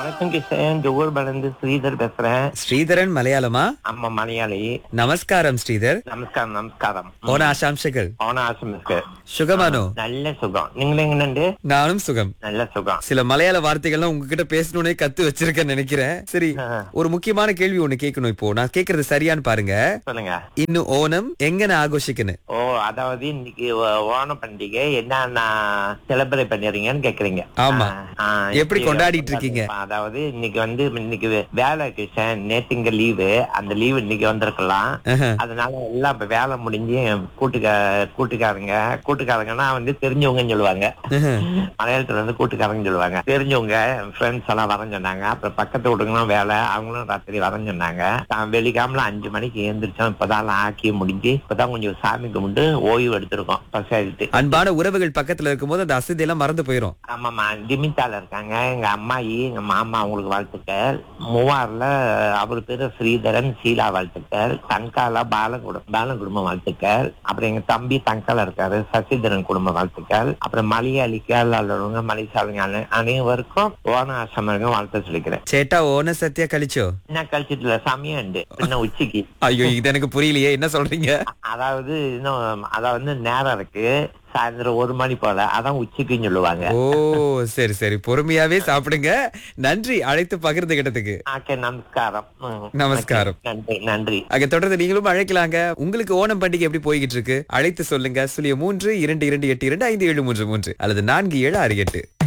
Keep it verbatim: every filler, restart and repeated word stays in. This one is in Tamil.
வணக்கம் கிஷன், ஜோகூர் பலந்து ஸ்ரீதர் பேசுறேன். ஸ்ரீதரன் மலையாளமா? அம்மா மலையாளி. நமஸ்காரம் ஸ்ரீதர். நமஸ்காரம் நமஸ்காரம். ഓണ ആശംസകൾ. ഓണ ആശംസക്ക്. சுகமானோ? நல்ல சுகம். നിങ്ങൾ എങ്ങനെയുണ്ട്? நானும் சுகம். நல்ல சுகம். சில மலையாள வார்த்தைகள்லாம் உங்ககிட்ட பேசணும்னே கத்து வச்சிருக்கேன்னு நினைக்கிறேன். சரி, ஒரு முக்கியமான கேள்வி ஒண்ணு கேட்கணும். இப்போ நான் கேக்குறது சரியான்னு பாருங்க. சொல்லுங்க. இன்னும் ஓணம் எங்கன ஆகோஷிக்கணும்? ஓ, அதாவது இன்னைக்கு ஓ- ஓண பண்டிகை என்னன்னா செலிப்ரேட் பண்ணிடுறீங்கன்னு கேக்குறீங்க. ஆமா. ஆ, எப்படி கொண்டாடிட்டு இருக்கீங்க? அதாவது இன்னைக்கு வந்து இன்னைக்கு வேலை கிஷன், நேத்து இங்க லீவு, அந்த லீவு இன்னைக்கு வந்திருக்கலாம். ஆஹா. அதனால எல்லாம் இப்ப வேலை முடிஞ்சு கூட்டுக்கா கூட்டுக்காரங்க கூட்டுக்காரங்கன்னா வந்து தெரிஞ்சவங்கன்னு சொல்லுவாங்க. ஆஹா. மலையாளத்துல வந்து கூட்டுக்காரங்க சொல்லுவாங்க. தெரிஞ்சவங்க ஃப்ரெண்ட்ஸ் எல்லாம் வரேன்னு சொன்னாங்க. அப்புறம் பக்கத்து வீட்டுங்களும் வேலை, அவங்களும் ராத்திரி வரேன்னு சொன்னாங்க. நான் வெளிக்காமல அஞ்சு மணிக்கு எழுந்திரிச்சோம். இப்பதான் ஆக்கி முடிஞ்சு இப்பதான் கொஞ்சம் சாமி கும்பிட்டு ஓய்வு எடுத்திருக்கோம் பசாயிட்டு. அன்பான உறவுகள் பக்கத்துல இருக்கும்போது அந்த அசதி எல்லாம் மறந்து போயிரும். ஆமாமா, டிமிட்டால இருக்காங்க எங்க அம்மாயி, எங்க மாமா, அவங்களுக்கு வாழ்த்துக்கள். மூவார்ல அவர் பேரு ஸ்ரீதரன், சீலா வாழ்த்துக்கள். தங்கால பாலகுடும் பால குடும்ப வாழ்த்துக்கள். அப்புறம் எங்க தம்பி தங்கால இருக்காரு, சசிதரன் குடும்ப வாழ்த்துக்கள். அப்புறம் மலையாளி கேரளாவுங்க மலைசாலிங்க அனைவருக்கும் ஓண ஆசமருங்க வாழ்த்து சொல்லிக்கிறேன். சேட்டா ஓண சத்தியா கழிச்சோ? என்ன கழிச்சிட்டுல சமயம் உண்டு இன்னும் உச்சிக்கு. ஐயோ, இது எனக்கு புரியலையே, என்ன சொல்றீங்க? அதாவது இன்னும் அதாவது நேரம் இருக்கு, சாயந்தரம் ஒரு மணி போல, அதான் உச்சிக்குன்னு சொல்லுவாங்க. ஓ, சரி சரி, பொறுமையாவே சாப்பிடுங்க. நன்றி அழைத்து பகிர்ந்துகிட்டதுக்கு. ஓகே, நமஸ்காரம். ம். நமஸ்காரம். நன்றி நன்றி. அங்க தொடர்ந்து நீங்களும் அழைக்கலாங்க. உங்களுக்கு ஓணம் பண்டிகை எப்படி போய்கிட்டு இருக்கு? அழைத்து சொல்லுங்க. சுழிய மூன்று இரண்டு இரண்டு எட்டு இரண்டு ஐந்து ஏழு மூன்று மூன்று அல்லது நான்கு ஏழு ஆறு எட்டு.